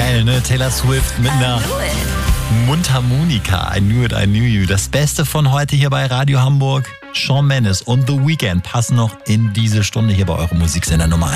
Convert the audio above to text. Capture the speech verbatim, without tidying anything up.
Geil, ne? Taylor Swift mit einer Mundharmonika. I knew it, I knew you. Das Beste von heute hier bei Radio Hamburg. Shawn Mendes und The Weeknd passen noch in diese Stunde hier bei eurem Musiksender Nummer eins.